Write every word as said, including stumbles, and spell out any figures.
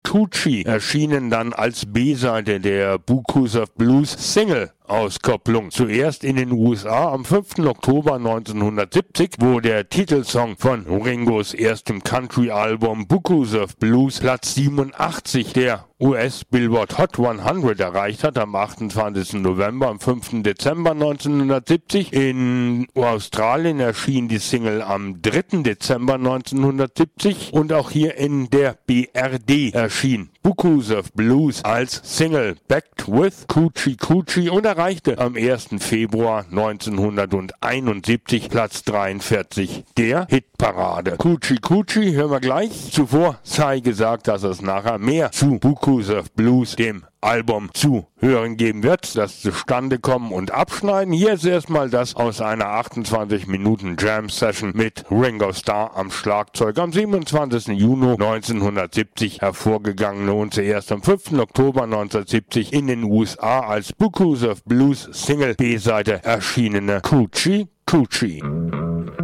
Coochie erschienen dann als B-Seite der Bucus of Blues Single Auskopplung. Zuerst in den U S A am fünften Oktober neunzehnhundertsiebzig, wo der Titelsong von Ringos erstem Country-Album Bucus of Blues Platz siebenundachtzig der U S Billboard Hot hundert erreicht hat. Am achtundzwanzigsten November, am fünften Dezember neunzehnhundertsiebzig. In Australien erschien die Single am dritten Dezember neunzehnhundertsiebzig und auch hier in der B R D erschien Bucus of Blues als Single Backed with Coochie Coochie und erreichte am ersten Februar neunzehnhunderteinundsiebzig Platz dreiundvierzig der Hitparade. Coochie Coochie hören wir gleich. Zuvor sei gesagt, dass es nachher mehr zu Bucus of Blues, dem Album, zu hören geben wird, das zustande kommen und abschneiden. Hier ist erstmal das aus einer achtundzwanzig Minuten Jam-Session mit Ringo Starr am Schlagzeug am siebenundzwanzigsten Juni neunzehnhundertsiebzig hervorgegangene und zuerst am fünften Oktober neunzehnhundertsiebzig in den U S A als Bucus of Blues Single B-Seite erschienene Coochie Coochie.